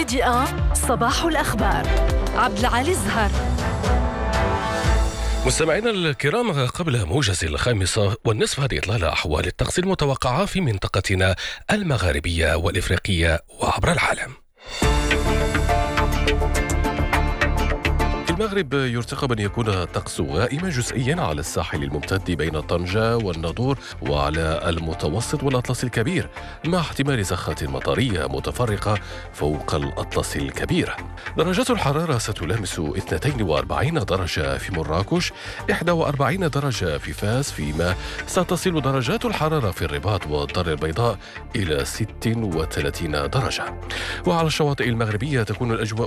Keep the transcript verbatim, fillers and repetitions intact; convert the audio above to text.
الهادئة صباح الأخبار. عبد العالي الزهر. مستمعينا الكرام، قبل موجز الخامسة والنصف هذه إطلالة أحوال الطقس المتوقعة في منطقتنا المغاربية والإفريقية وعبر العالم. في المغرب يرتقب أن يكون الطقس غائما جزئيا على الساحل الممتد بين طنجة والناظور وعلى المتوسط والأطلس الكبير، مع احتمال زخات مطرية متفرقة فوق الأطلس الكبير. درجات الحرارة ستلامس اثنتين وأربعين درجة في مراكش، إحدى وأربعين درجة في فاس، فيما ستصل درجات الحرارة في الرباط والدار البيضاء إلى ست وثلاثين درجة. وعلى الشواطئ المغربية تكون الأجواء